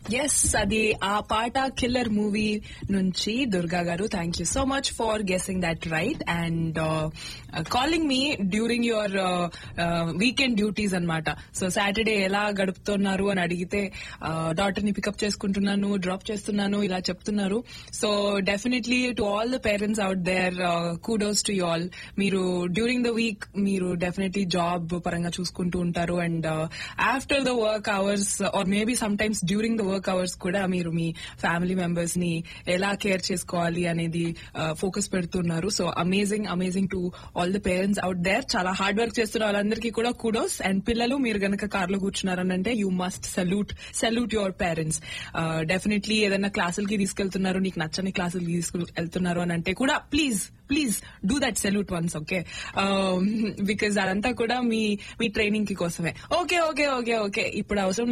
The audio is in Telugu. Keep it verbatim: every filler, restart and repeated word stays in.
ఎస్, అది ఆ పాట కిల్లర్ మూవీ నుంచి. దుర్గా గారు, thank you so much for guessing that right and calling me during your weekend duties అన్నమాట. సో సాటర్డే ఎలా గడుపుతున్నారు అని అడిగితే డాటర్ ని పికప్ చేసుకుంటున్నాను, డ్రాప్ చేస్తున్నాను ఇలా చెప్తున్నారు. So definitely to all the parents out there, kudos to you all. మీరు డ్యూరింగ్ ద వీక్ మీరు డెఫినెట్లీ జాబ్ పరంగా చూసుకుంటూ ఉంటారు and after the work hours or maybe some times during the work hours కూడా మీరు మీ ఫ్యామిలీ మెంబర్స్ ని ఎలా కేర్ చేసుకోవాలి అనేది ఫోకస్ పెడుతున్నారు. So amazing amazing to all the parents out there. చాలా హార్డ్ వర్క్ చేస్తున్న వాళ్ళందరికీ కూడా కుడోస్. అండ్ పిల్లలు మీరు గనక కార్ లో కూర్చున్నారనంటే you must salute salute your parents. Definitely ఏదైనా క్లాసులకి తీసుకెళ్తున్నారు, నీకు నచ్చని క్లాసులకి తీసుకెళ్తున్నారు అని అంటే కూడా please please do that salute once, okay? Because అదంతా కూడా మీ మీ ట్రైనింగ్ కి కోసమే. ఓకే ఓకే ఓకే ఓకే ఇప్పుడు అవసరం